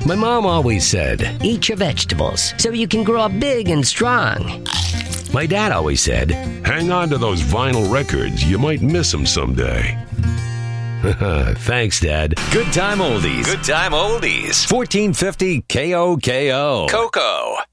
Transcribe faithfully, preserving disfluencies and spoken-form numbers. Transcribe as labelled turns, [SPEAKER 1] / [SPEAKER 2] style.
[SPEAKER 1] My mom always said, eat your vegetables so you can grow up big and strong. My dad always said,
[SPEAKER 2] hang on to those vinyl records. You might miss them someday.
[SPEAKER 1] Thanks, Dad.
[SPEAKER 3] Good time oldies. Good time oldies. fourteen fifty K O K O. Coco.